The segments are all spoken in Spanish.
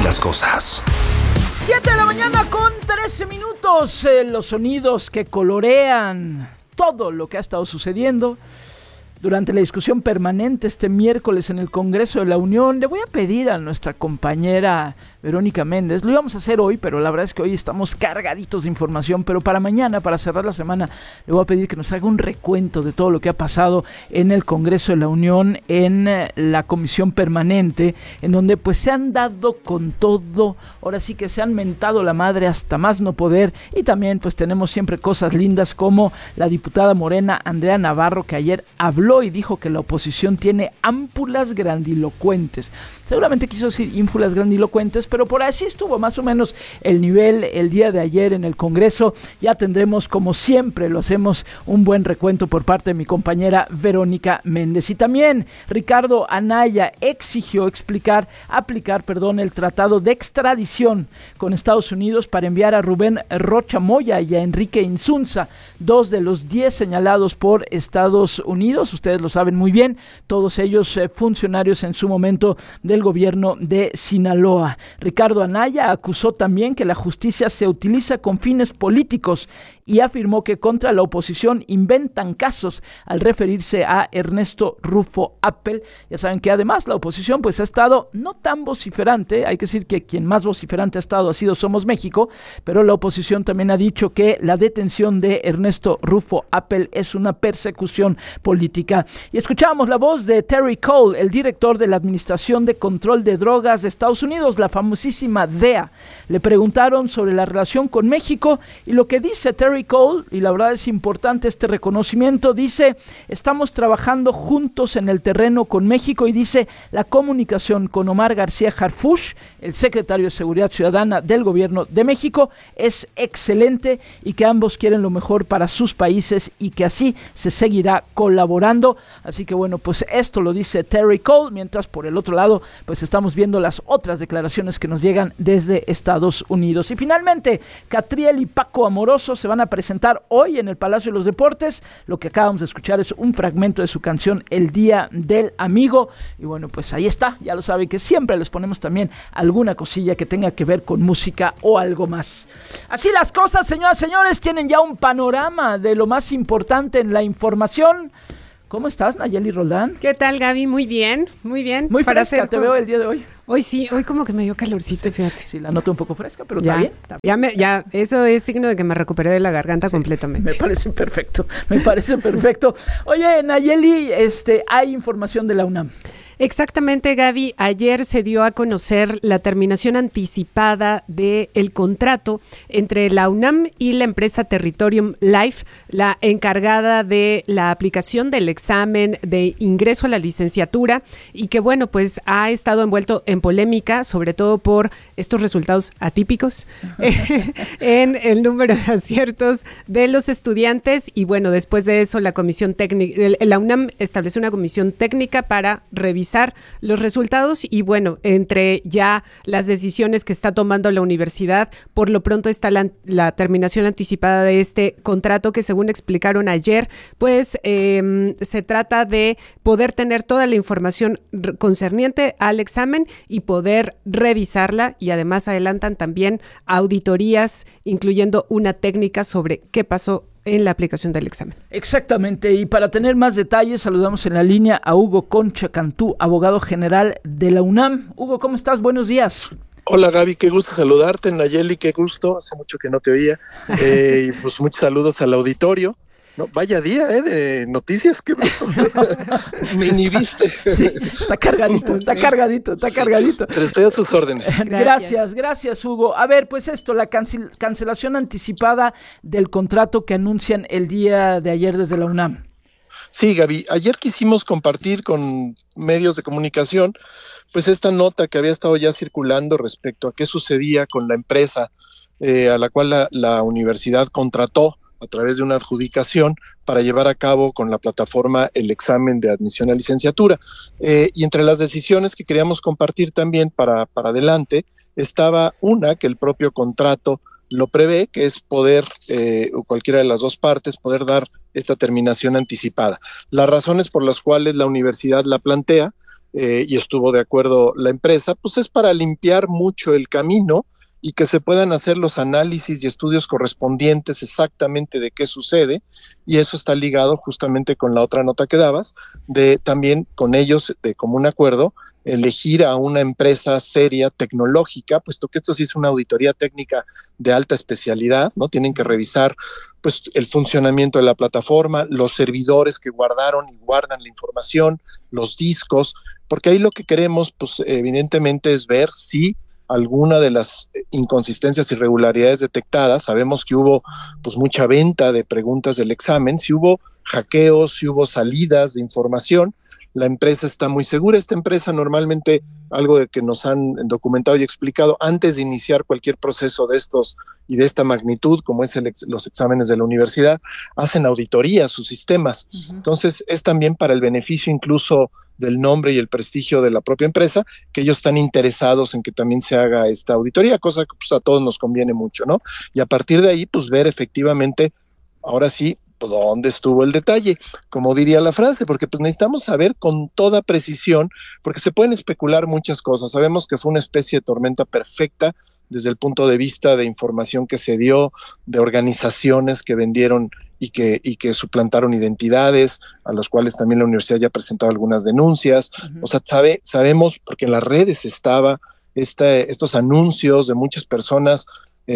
las cosas. 7 de la mañana con 13 minutos. Los sonidos que colorean todo lo que ha estado sucediendo durante la discusión permanente este miércoles en el Congreso de la Unión. Le voy a pedir a nuestra compañera Verónica Méndez, lo íbamos a hacer hoy, pero la verdad es que hoy estamos cargaditos de información, pero para mañana, para cerrar la semana, le voy a pedir que nos haga un recuento de todo lo que ha pasado en el Congreso de la Unión, en la comisión permanente, en donde pues se han dado con todo, ahora sí que se han mentado la madre hasta más no poder, y también pues tenemos siempre cosas lindas como la diputada morena Andrea Navarro, que ayer habló y dijo que la oposición tiene ámpulas grandilocuentes. Seguramente quiso decir ínfulas grandilocuentes, pero por así estuvo más o menos el nivel el día de ayer en el Congreso. Ya tendremos, como siempre lo hacemos, un buen recuento por parte de mi compañera Verónica Méndez. Y también Ricardo Anaya exigió aplicar el tratado de extradición con Estados Unidos para enviar a Rubén Rocha Moya y a Enrique Insunza, 2 de los 10 señalados por Estados Unidos. Ustedes lo saben muy bien, todos ellos funcionarios en su momento del gobierno de Sinaloa. Ricardo Anaya acusó también que la justicia se utiliza con fines políticos y afirmó que contra la oposición inventan casos al referirse a Ernesto Rufo Appel. Ya saben que además la oposición pues ha estado no tan vociferante, hay que decir que quien más vociferante ha estado ha sido Somos México, pero la oposición también ha dicho que la detención de Ernesto Rufo Appel es una persecución política. Y escuchábamos la voz de Terry Cole, el director de la Administración de Control de Drogas de Estados Unidos, la famosísima DEA. Le preguntaron sobre la relación con México y lo que dice Terry Cole, y la verdad es importante este reconocimiento, dice: estamos trabajando juntos en el terreno con México, y dice: la comunicación con Omar García Harfuch, el secretario de Seguridad Ciudadana del gobierno de México, es excelente, y que ambos quieren lo mejor para sus países y que así se seguirá colaborando. Así que bueno, pues esto lo dice Terry Cole, mientras por el otro lado pues estamos viendo las otras declaraciones que nos llegan desde Estados Unidos. Y finalmente, Catriel y Paco Amoroso se van a presentar hoy en el Palacio de los Deportes. Lo que acabamos de escuchar es un fragmento de su canción El Día del Amigo, y bueno, pues ahí está. Ya lo saben que siempre les ponemos también alguna cosilla que tenga que ver con música o algo más. Así las cosas, señoras y señores, tienen ya un panorama de lo más importante en la información. ¿Cómo estás, Nayeli Roldán? ¿Qué tal, Gaby? Muy bien, muy bien. Muy fresca te veo el día de hoy. Hoy sí, hoy como que me dio calorcito, fíjate. Sí, la noto un poco fresca, pero está bien. Ya, eso es signo de que me recuperé de la garganta completamente. Me parece perfecto. Oye, Nayeli, hay información de la UNAM. Exactamente, Gaby. Ayer se dio a conocer la terminación anticipada del contrato entre la UNAM y la empresa Territorium Life, la encargada de la aplicación del examen de ingreso a la licenciatura, y que bueno, pues ha estado envuelto en polémica, sobre todo por estos resultados atípicos en el número de aciertos de los estudiantes. Y bueno, después de eso la comisión técnica, la UNAM estableció una comisión técnica para revisar los resultados, y bueno, entre ya las decisiones que está tomando la universidad, por lo pronto está la terminación anticipada de este contrato, que según explicaron ayer, pues se trata de poder tener toda la información concerniente al examen y poder revisarla, y además adelantan también auditorías, incluyendo una técnica sobre qué pasó en la aplicación del examen. Exactamente, y para tener más detalles saludamos en la línea a Hugo Concha Cantú, abogado general de la UNAM. Hugo, ¿cómo estás? Buenos días. Hola, Gaby, qué gusto saludarte. Nayeli, qué gusto, hace mucho que no te oía. Y pues muchos saludos al auditorio. No, vaya día, de noticias, qué bruto. Me inhibiste. Sí, está cargadito. Pero estoy a sus órdenes. Gracias, Hugo. A ver, pues esto, la cancelación anticipada del contrato que anuncian el día de ayer desde la UNAM. Sí, Gaby, ayer quisimos compartir con medios de comunicación pues esta nota que había estado ya circulando respecto a qué sucedía con la empresa a la cual la universidad contrató a través de una adjudicación para llevar a cabo con la plataforma el examen de admisión a licenciatura. Y entre las decisiones que queríamos compartir también para adelante, estaba una que el propio contrato lo prevé, que es poder, o cualquiera de las dos partes, poder dar esta terminación anticipada. Las razones por las cuales la universidad la plantea y estuvo de acuerdo la empresa, pues es para limpiar mucho el camino y que se puedan hacer los análisis y estudios correspondientes exactamente de qué sucede, y eso está ligado justamente con la otra nota que dabas, de también con ellos, de común acuerdo, elegir a una empresa seria, tecnológica, puesto que esto sí es una auditoría técnica de alta especialidad, ¿no? Tienen que revisar pues el funcionamiento de la plataforma, los servidores que guardaron y guardan la información, los discos, porque ahí lo que queremos, pues evidentemente es ver si alguna de las inconsistencias, irregularidades detectadas, sabemos que hubo pues mucha venta de preguntas del examen, si hubo hackeos, si hubo salidas de información, la empresa está muy segura. Esta empresa normalmente, algo de que nos han documentado y explicado, antes de iniciar cualquier proceso de estos y de esta magnitud, como es los exámenes de la universidad, hacen auditoría a sus sistemas. Entonces, es también para el beneficio incluso del nombre y el prestigio de la propia empresa, que ellos están interesados en que también se haga esta auditoría, cosa que pues, a todos nos conviene mucho, ¿no? Y a partir de ahí, pues ver efectivamente, ahora sí, dónde estuvo el detalle, como diría la frase, porque pues necesitamos saber con toda precisión, porque se pueden especular muchas cosas. Sabemos que fue una especie de tormenta perfecta desde el punto de vista de información que se dio, de organizaciones que vendieron y que suplantaron identidades, a las cuales también la universidad ya ha presentado algunas denuncias. O sea, sabemos, porque en las redes estaba estos anuncios de muchas personas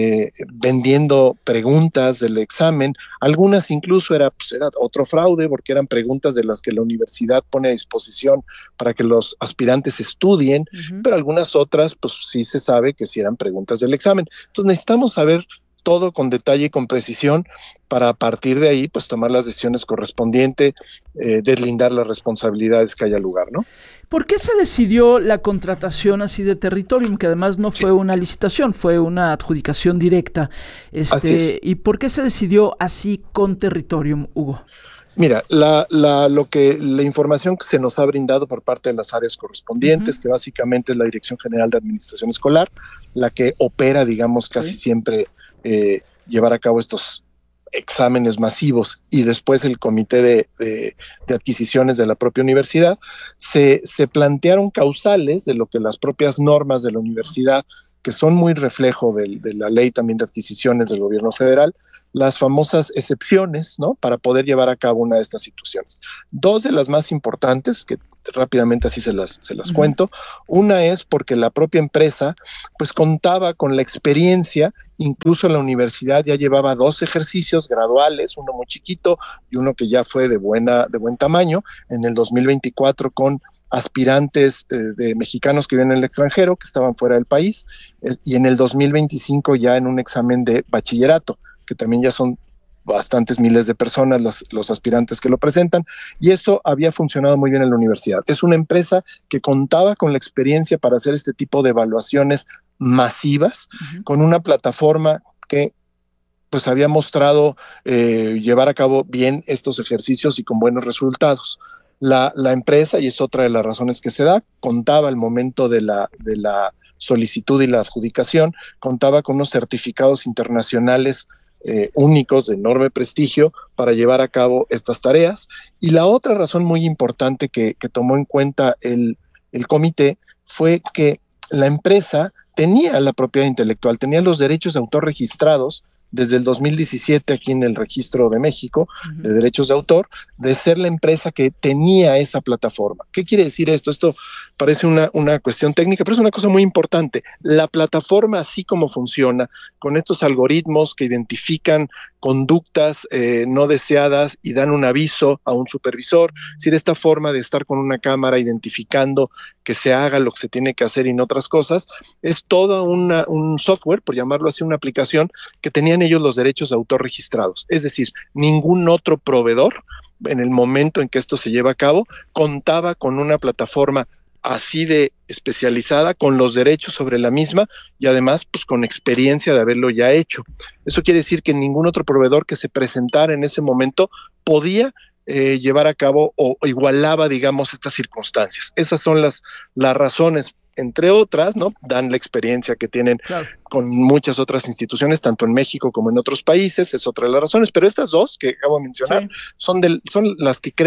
vendiendo preguntas del examen, algunas incluso era otro fraude porque eran preguntas de las que la universidad pone a disposición para que los aspirantes estudien, pero algunas otras pues sí se sabe que sí eran preguntas del examen. Entonces necesitamos saber todo con detalle y con precisión para a partir de ahí pues tomar las decisiones correspondientes, deslindar las responsabilidades que haya lugar, ¿no? ¿Por qué se decidió la contratación así de Territorium, que además no fue una licitación, fue una adjudicación directa? Así es. ¿Y por qué se decidió así con Territorium, Hugo? Mira, la información que se nos ha brindado por parte de las áreas correspondientes, que básicamente es la Dirección General de Administración Escolar, la que opera, digamos, casi siempre llevar a cabo estos exámenes masivos, y después el comité de adquisiciones de la propia universidad, se plantearon causales de lo que las propias normas de la universidad, que son muy reflejo de la ley también de adquisiciones del gobierno federal, las famosas excepciones, ¿no? Para poder llevar a cabo una de estas situaciones. Dos de las más importantes, que rápidamente así se las cuento. Una es porque la propia empresa pues contaba con la experiencia, incluso la universidad ya llevaba 2 ejercicios graduales, uno muy chiquito y uno que ya fue de buen tamaño, en el 2024 con aspirantes de mexicanos que viven en el extranjero, que estaban fuera del país, y en el 2025 ya en un examen de bachillerato, que también ya son bastantes miles de personas los aspirantes que lo presentan, y esto había funcionado muy bien en la universidad. Es una empresa que contaba con la experiencia para hacer este tipo de evaluaciones masivas, con una plataforma que pues había mostrado llevar a cabo bien estos ejercicios y con buenos resultados. La empresa, y es otra de las razones que se da, contaba al momento de la solicitud y la adjudicación, contaba con unos certificados internacionales únicos de enorme prestigio para llevar a cabo estas tareas. Y la otra razón muy importante que tomó en cuenta el comité fue que la empresa tenía la propiedad intelectual, tenía los derechos de autor registrados desde el 2017 aquí en el Registro de México de Derechos de Autor, de ser la empresa que tenía esa plataforma. ¿Qué quiere decir esto? Esto parece una cuestión técnica, pero es una cosa muy importante. La plataforma, así como funciona, con estos algoritmos que identifican conductas no deseadas y dan un aviso a un supervisor, es decir, esta forma de estar con una cámara identificando que se haga lo que se tiene que hacer y no otras cosas, es toda un software, por llamarlo así, una aplicación que tenían ellos los derechos de autor registrados. Es decir, ningún otro proveedor, en el momento en que esto se lleva a cabo, contaba con una plataforma así de especializada, con los derechos sobre la misma y además pues con experiencia de haberlo ya hecho. Eso quiere decir que ningún otro proveedor que se presentara en ese momento podía llevar a cabo o igualaba, digamos, estas circunstancias. Esas son las razones, entre otras, ¿no? Dan la experiencia que tienen con muchas otras instituciones, tanto en México como en otros países, es otra de las razones, pero estas dos que acabo de mencionar son las que creo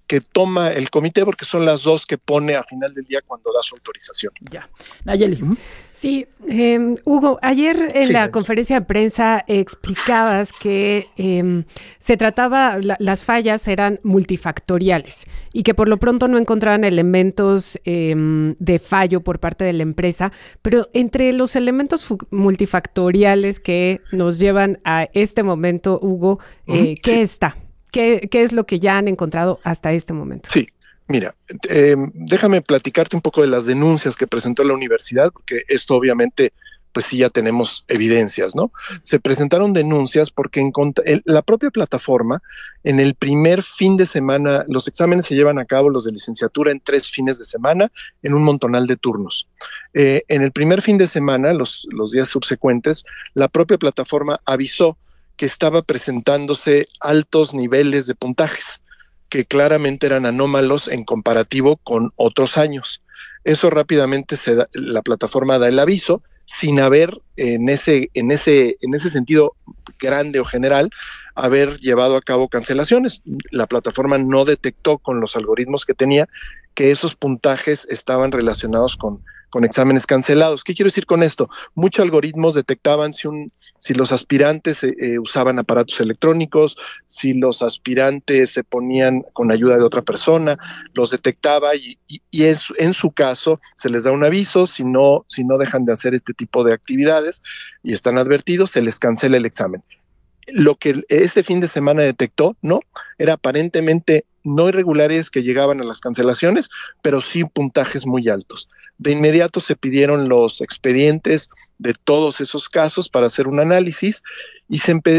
que toma el comité, porque son las dos que pone a final del día cuando da su autorización. Ya. Nayeli. Sí, Hugo, ayer en la conferencia de prensa explicabas que se trataba, las fallas eran multifactoriales y que por lo pronto no encontraban elementos de fallo por parte de la empresa, pero entre los elementos multifactoriales que nos llevan a este momento, Hugo, ¿qué está? ¿Qué es lo que ya han encontrado hasta este momento? Sí, mira, déjame platicarte un poco de las denuncias que presentó la universidad, porque esto obviamente, pues sí ya tenemos evidencias, ¿no? Se presentaron denuncias porque la propia plataforma, en el primer fin de semana, los exámenes se llevan a cabo, los de licenciatura, en 3 fines de semana, en un montonal de turnos. En el primer fin de semana, los días subsecuentes, la propia plataforma avisó que estaba presentándose altos niveles de puntajes, que claramente eran anómalos en comparativo con otros años. Eso rápidamente la plataforma da el aviso, sin haber en ese sentido grande o general, haber llevado a cabo cancelaciones. La plataforma no detectó con los algoritmos que tenía que esos puntajes estaban relacionados con exámenes cancelados. ¿Qué quiero decir con esto? Muchos algoritmos detectaban si los aspirantes usaban aparatos electrónicos, si los aspirantes se ponían con ayuda de otra persona, los detectaba y en su caso se les da un aviso, si no dejan de hacer este tipo de actividades y están advertidos, se les cancela el examen. Lo que ese fin de semana detectó, ¿no? Era aparentemente no irregularidades que llegaban a las cancelaciones, pero sí puntajes muy altos. De inmediato se pidieron los expedientes de todos esos casos para hacer un análisis y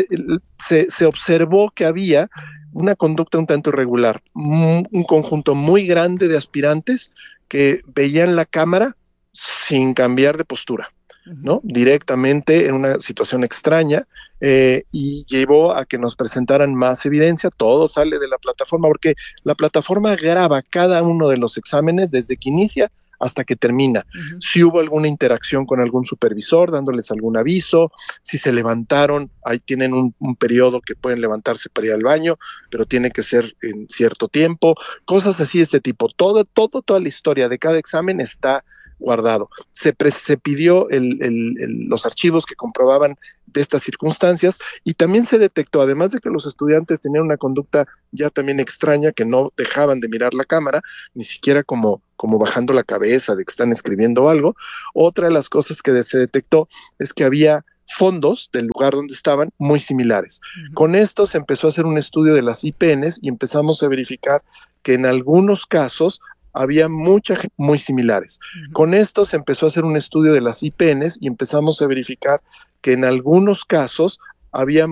se observó que había una conducta un tanto irregular, un conjunto muy grande de aspirantes que veían la cámara sin cambiar de postura, ¿no? Directamente en una situación extraña, y llevó a que nos presentaran más evidencia. Todo sale de la plataforma porque la plataforma graba cada uno de los exámenes desde que inicia hasta que termina. Si hubo alguna interacción con algún supervisor dándoles algún aviso, si se levantaron, ahí tienen un periodo que pueden levantarse para ir al baño, pero tiene que ser en cierto tiempo, cosas así de este tipo. Toda la historia de cada examen está guardado. Se pidió los archivos que comprobaban de estas circunstancias y también se detectó, además de que los estudiantes tenían una conducta ya también extraña, que no dejaban de mirar la cámara, ni siquiera como bajando la cabeza de que están escribiendo algo. Otra de las cosas que se detectó es que había fondos del lugar donde estaban muy similares. Con esto se empezó a hacer un estudio de las IPNs y empezamos a verificar que en algunos casos había mucha gente muy similares. Con esto se empezó a hacer un estudio de las IPNs y empezamos a verificar que en algunos casos había